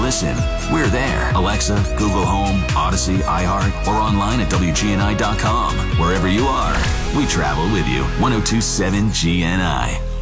listen. We're there. Alexa, Google Home, Odyssey, iHeart, or online at WGNI.com. Wherever you are, we travel with you. 1027 GNI.